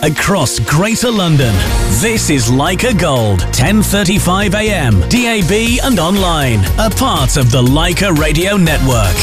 across Greater London. This is Leica Gold, 10:35 a.m, DAB and online, a part of the Leica Radio Network.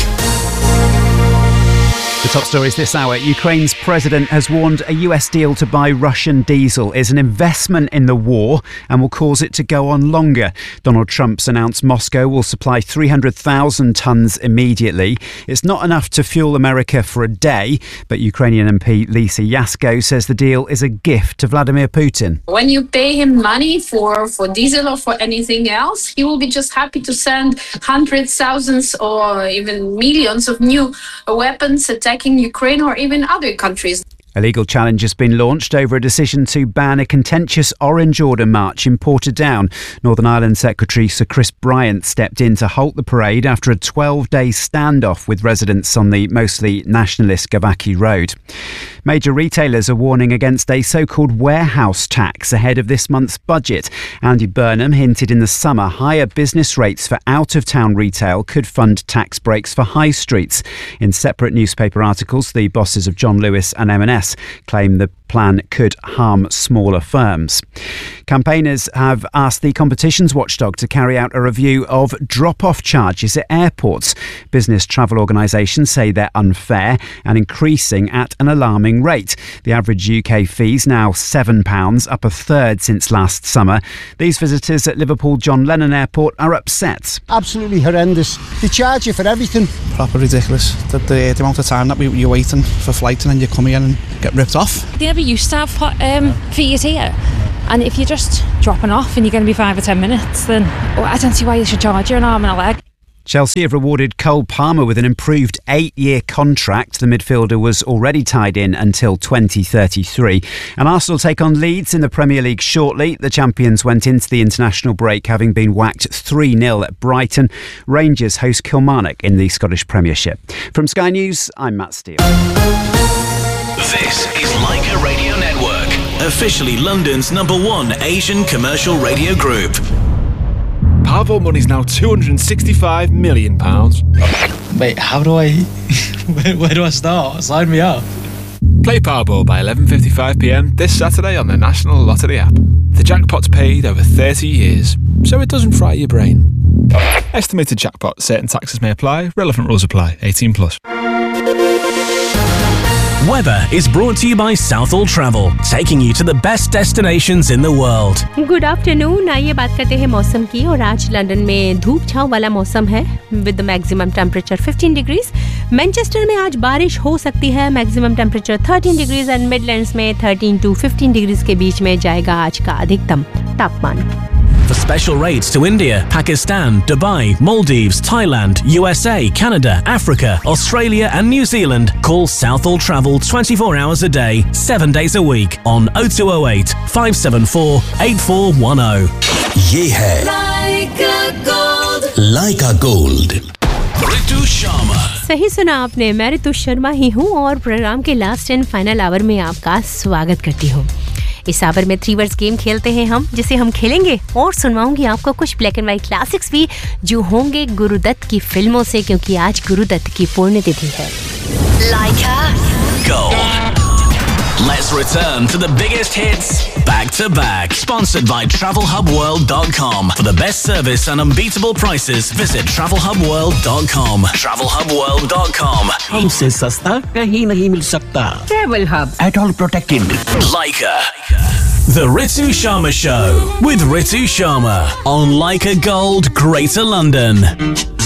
The top stories this hour. Ukraine's president has warned a US deal to buy Russian diesel is an investment in the war and will cause it to go on longer. Donald Trump's announced Moscow will supply 300,000 tonnes immediately. It's not enough to fuel America for a day, but Ukrainian MP Lisa Yasko says the deal is a gift to Vladimir Putin. When you pay him money for diesel or for anything else, he will be just happy to send hundreds, thousands or even millions of new weapons attacking Ukraine or even other countries. A legal challenge has been launched over a decision to ban a contentious Orange Order march in Portadown. Northern Ireland Secretary Sir Chris Bryant stepped in to halt the parade after a 12-day standoff with residents on the mostly nationalist Gavaki Road. Major retailers are warning against a so-called warehouse tax ahead of this month's budget. Andy Burnham hinted in the summer higher business rates for out-of-town retail could fund tax breaks for high streets. In separate newspaper articles, the bosses of John Lewis and M&S claim the plan could harm smaller firms. Campaigners have asked the competitions watchdog to carry out a review of drop-off charges at airports. Business travel organisations say they're unfair and increasing at an alarming rate. The average UK fee's now £7, up a third since last summer. These visitors at Liverpool John Lennon Airport are upset. Absolutely horrendous. They charge you for everything. Proper ridiculous. The amount of time that you're waiting for flight and then you come here and get ripped off. They never used to have fees here, and if you're just dropping off and you're going to be 5 or 10 minutes, then I don't see why you should charge you an arm and a leg. Chelsea have rewarded Cole Palmer with an improved 8-year contract. The midfielder was already tied in until 2033. And Arsenal take on Leeds in the Premier League shortly. The champions went into the international break having been whacked 3-0 at Brighton. Rangers host Kilmarnock in the Scottish Premiership. From Sky News, I'm Matt Steele. This is Leica Radio Network, officially London's #1 Asian commercial radio group. Powerball money's now £265 million. Wait, how do I... where do I start? Sign me up. Play Powerball by 11:55pm this Saturday on the National Lottery app. The jackpot's paid over 30 years, so it doesn't fry your brain. Estimated jackpot. Certain taxes may apply. Relevant rules apply. 18+. Weather is brought to you by Southall Travel, taking you to the best destinations in the world. Good afternoon. आइए बात करते हैं मौसम की. और आज London में धूप छांव वाला मौसम है with the maximum temperature 15 degrees. Manchester में आज बारिश हो सकती है. Maximum temperature 13 degrees and Midlands में 13 to 15 डिग्रीज के बीच में जाएगा आज का अधिकतम तापमान. For special rates to India, Pakistan, Dubai, Maldives, Thailand, USA, Canada, Africa, Australia and New Zealand, call Southall Travel 24 hours a day, 7 days a week on 0208 574 8410. ये है Leica Gold. Ritu Sharma. सही सुना आपने. मैं ऋतु शर्मा ही हूँ और प्रोग्राम के last and final our में आपका स्वागत करती हूँ. इस आवर में 3 वर्ड्स गेम खेलते हैं हम, जिसे हम खेलेंगे और सुनवाऊंगी आपको कुछ ब्लैक एंड व्हाइट क्लासिक्स भी जो होंगे गुरुदत्त की फिल्मों से, क्योंकि आज गुरुदत्त की पुण्यतिथि है. Leica Gold. Let's return to the biggest hits back to back. Sponsored by TravelHubWorld.com. For the best service and unbeatable prices, visit TravelHubWorld.com. TravelHubWorld.com. हमसे सस्ता कहीं नहीं मिल सकता. Travel Hub. At all protected. Leica. The Ritu Sharma Show with Ritu Sharma on Leica Gold, Greater London.